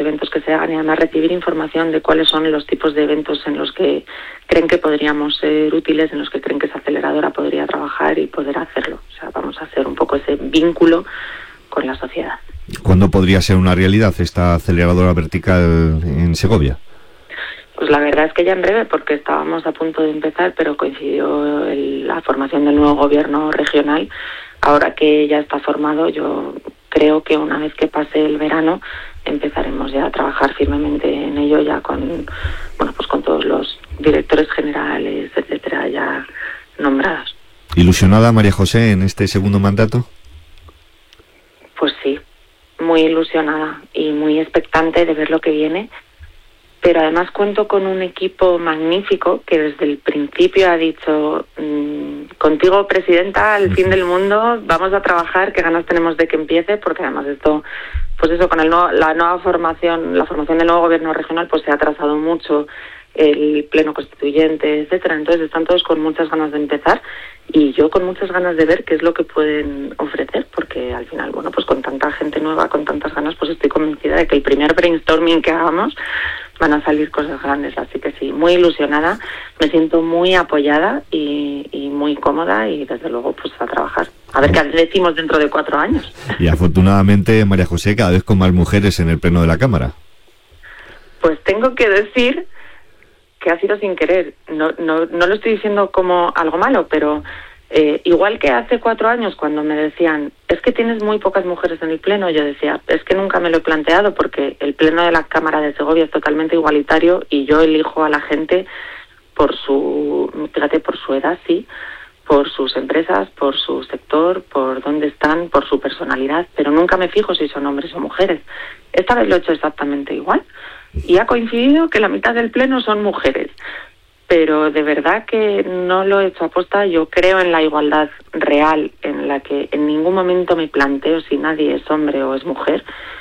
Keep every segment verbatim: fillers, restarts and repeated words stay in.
eventos que se hagan y además recibir información de cuáles son los tipos de eventos en los que creen que podríamos ser útiles, en los que creen que esa aceleradora podría trabajar y poder hacerlo. O sea, vamos a hacer un poco ese vínculo con la sociedad. ¿Cuándo podría ser una realidad esta aceleradora vertical en Segovia? Pues la verdad es que ya en breve, porque estábamos a punto de empezar, pero coincidió el, la formación del nuevo gobierno regional. Ahora que ya está formado, yo creo que una vez que pase el verano empezaremos ya a trabajar firmemente en ello, ya con, bueno, pues con todos los directores generales, etcétera, ya nombrados. ¿Ilusionada, María José, en este segundo mandato? Pues sí, muy ilusionada y muy expectante de ver lo que viene. Pero además cuento con un equipo magnífico que desde el principio ha dicho, mmm, contigo, presidenta, al fin del mundo, vamos a trabajar, qué ganas tenemos de que empiece, porque además esto, pues eso, con el nuevo, la nueva formación, la formación del nuevo gobierno regional, pues se ha atrasado mucho el pleno constituyente, etcétera. Entonces están todos con muchas ganas de empezar y yo con muchas ganas de ver qué es lo que pueden ofrecer, porque al final, bueno, pues con tanta gente nueva, con tantas ganas, pues estoy convencida de que el primer brainstorming que hagamos van a salir cosas grandes. Así que sí, muy ilusionada, me siento muy apoyada y, y muy cómoda y desde luego pues a trabajar. A ver qué decimos dentro de cuatro años. Y afortunadamente, María José, cada vez con más mujeres en el pleno de la Cámara. Pues tengo que decir que ha sido sin querer. No, no, no lo estoy diciendo como algo malo, pero eh, igual que hace cuatro años cuando me decían, es que tienes muy pocas mujeres en el pleno, yo decía, es que nunca me lo he planteado porque el pleno de la Cámara de Segovia es totalmente igualitario y yo elijo a la gente por su, fíjate, por su edad, sí, por sus empresas, por su sector, por dónde están, por su personalidad, pero nunca me fijo si son hombres o mujeres. Esta vez lo he hecho exactamente igual. Y ha coincidido que la mitad del pleno son mujeres, pero de verdad que no lo he hecho aposta. Yo creo en la igualdad real, en la que en ningún momento me planteo si nadie es hombre o es mujer,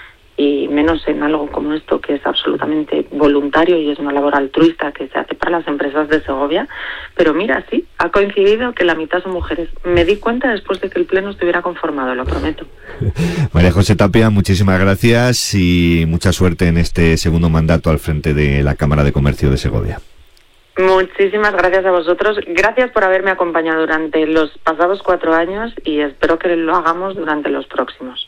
y menos en algo como esto que es absolutamente voluntario y es una labor altruista que se hace para las empresas de Segovia. Pero mira, sí, ha coincidido que la mitad son mujeres. Me di cuenta después de que el pleno estuviera conformado, lo prometo. María José Tapia, muchísimas gracias y mucha suerte en este segundo mandato al frente de la Cámara de Comercio de Segovia. Muchísimas gracias a vosotros. Gracias por haberme acompañado durante los pasados cuatro años y espero que lo hagamos durante los próximos.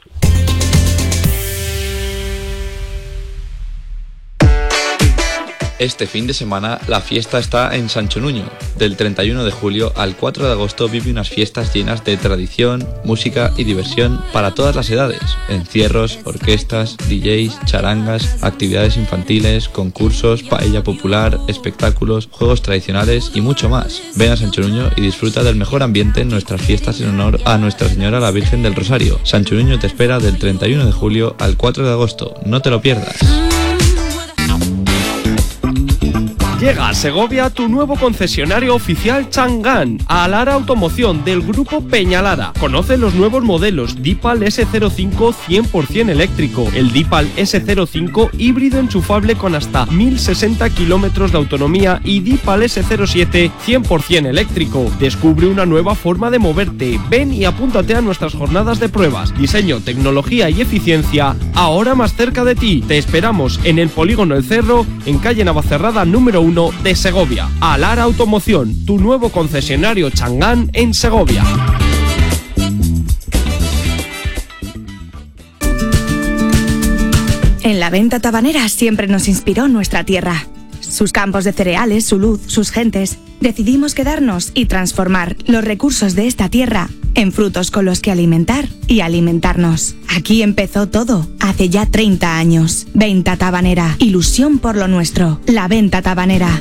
Este fin de semana la fiesta está en Sancho Nuño. Del treinta y uno de julio al cuatro de agosto vive unas fiestas llenas de tradición, música y diversión para todas las edades. Encierros, orquestas, D Js, charangas, actividades infantiles, concursos, paella popular, espectáculos, juegos tradicionales y mucho más. Ven a Sancho Nuño y disfruta del mejor ambiente en nuestras fiestas en honor a Nuestra Señora la Virgen del Rosario. Sancho Nuño te espera del treinta y uno de julio al cuatro de agosto. No te lo pierdas. Llega a Segovia tu nuevo concesionario oficial Chang'an, Alara Automoción del grupo Peñalara. Conoce los nuevos modelos Deepal ese cero cinco cien por ciento eléctrico, el Deepal ese cero cinco híbrido enchufable con hasta mil sesenta kilómetros de autonomía y Deepal ese cero siete cien por ciento eléctrico. Descubre una nueva forma de moverte. Ven y apúntate a nuestras jornadas de pruebas. Diseño, tecnología y eficiencia ahora más cerca de ti. Te esperamos en el Polígono El Cerro, en calle Navacerrada número uno de Segovia. Alara Automoción, tu nuevo concesionario Chang'an en Segovia. En la venta tabanera siempre nos inspiró nuestra tierra. Sus campos de cereales, su luz, sus gentes. Decidimos quedarnos y transformar los recursos de esta tierra en frutos con los que alimentar y alimentarnos. Aquí empezó todo, hace ya treinta años. Venta Tabanera, ilusión por lo nuestro. La Venta Tabanera.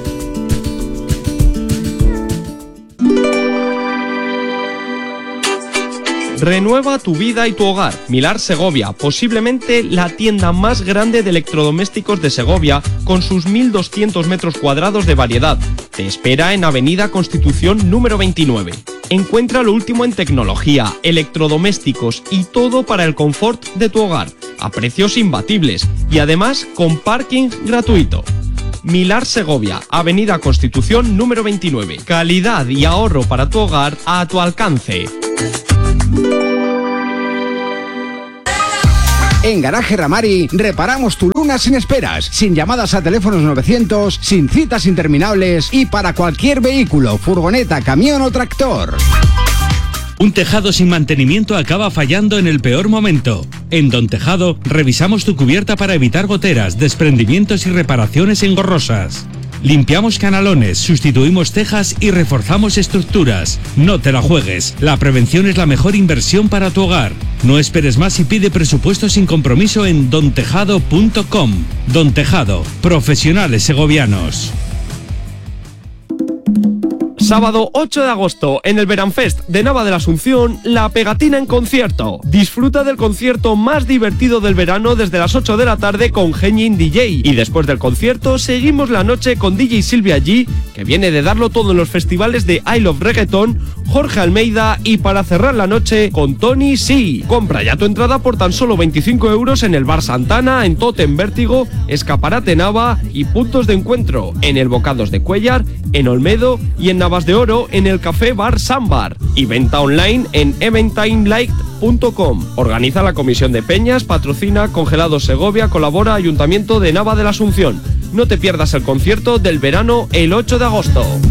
Renueva tu vida y tu hogar. Milar Segovia, posiblemente la tienda más grande de electrodomésticos de Segovia, con sus mil doscientos metros cuadrados de variedad. Te espera en Avenida Constitución número veintinueve. Encuentra lo último en tecnología, electrodomésticos y todo para el confort de tu hogar, a precios imbatibles y además con parking gratuito. Milar Segovia, Avenida Constitución número veintinueve. Calidad y ahorro para tu hogar a tu alcance. En Garaje Ramari reparamos tu luna sin esperas, sin llamadas a teléfonos novecientos, sin citas interminables y para cualquier vehículo, furgoneta, camión o tractor. Un tejado sin mantenimiento acaba fallando en el peor momento. En Don Tejado revisamos tu cubierta para evitar goteras, desprendimientos y reparaciones engorrosas. Limpiamos canalones, sustituimos tejas y reforzamos estructuras. No te la juegues, la prevención es la mejor inversión para tu hogar. No esperes más y pide presupuesto sin compromiso en don tejado punto com. Don Tejado, profesionales segovianos. Sábado ocho de agosto, en el Veranfest de Nava de la Asunción, La Pegatina en concierto. Disfruta del concierto más divertido del verano desde las ocho de la tarde con Genin D J. Y después del concierto, seguimos la noche con D J Silvia G, que viene de darlo todo en los festivales de I Love Reggaeton, Jorge Almeida y para cerrar la noche con Tony C. Compra ya tu entrada por tan solo veinticinco euros en el Bar Santana, en Totem Vértigo, Escaparate Nava y puntos de encuentro en el Bocados de Cuellar, en Olmedo y en Navas de Oro en el Café Bar Sambar, y venta online en eventimelight punto com. Organiza la Comisión de Peñas, patrocina Congelados Segovia, colabora Ayuntamiento de Nava de la Asunción. No te pierdas el concierto del verano el ocho de agosto.